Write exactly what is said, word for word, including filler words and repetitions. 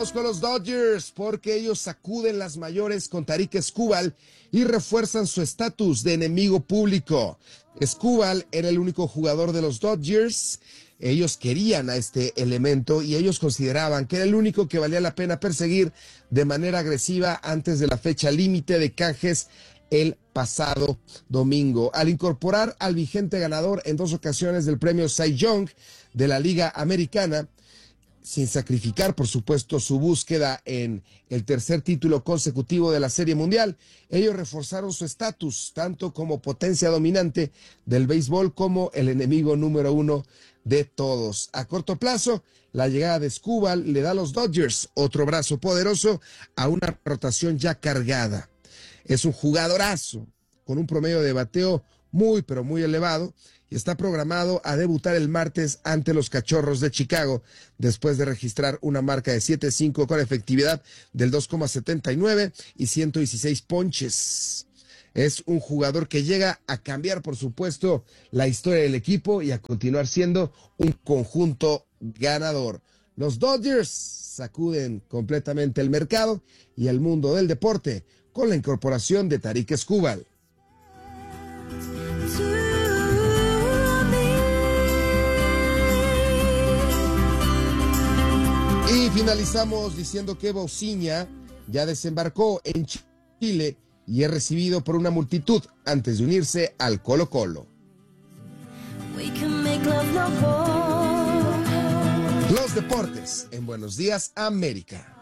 Vamos con los Dodgers porque ellos sacuden las mayores con Tarik Skubal y refuerzan su estatus de enemigo público. Skubal era el único jugador de los Dodgers. Ellos querían a este elemento y ellos consideraban que era el único que valía la pena perseguir de manera agresiva antes de la fecha límite de canjes el pasado domingo. Al incorporar al vigente ganador en dos ocasiones del premio Cy Young de la Liga Americana, sin sacrificar, por supuesto, su búsqueda en el tercer título consecutivo de la Serie Mundial, ellos reforzaron su estatus, tanto como potencia dominante del béisbol como el enemigo número uno de todos. A corto plazo, la llegada de Skubal le da a los Dodgers otro brazo poderoso a una rotación ya cargada. Es un jugadorazo, con un promedio de bateo muy, pero muy elevado, y está programado a debutar el martes ante los Cachorros de Chicago, después de registrar una marca de siete cinco con efectividad del dos coma setenta y nueve y ciento dieciséis ponches. Es un jugador que llega a cambiar, por supuesto, la historia del equipo y a continuar siendo un conjunto ganador. Los Dodgers sacuden completamente el mercado y el mundo del deporte con la incorporación de Tarik Skubal. Y finalizamos diciendo que Bausiña ya desembarcó en Chile y es recibido por una multitud antes de unirse al Colo-Colo. Los deportes en Buenos Días, América.